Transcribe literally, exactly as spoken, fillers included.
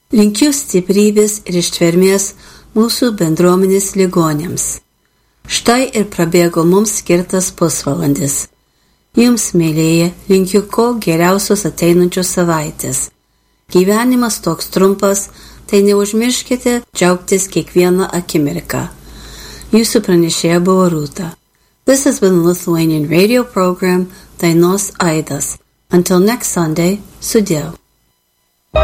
Linkiu stiprybės ir ištvermės mūsų bendruomenės ligonėms. Štai ir prabėgo mums skirtas pusvalandis. Jums, mėlyje, linkiu ko geriausios ateinančios savaitės. Gyvenimas toks trumpas, tai neužmirškite džiaugtis kiekvieną akimirką. Jūsų pranešėja buvo Rūta. This has been a Lithuanian radio program, Dainos Aidas. Until next Sunday, sudiev.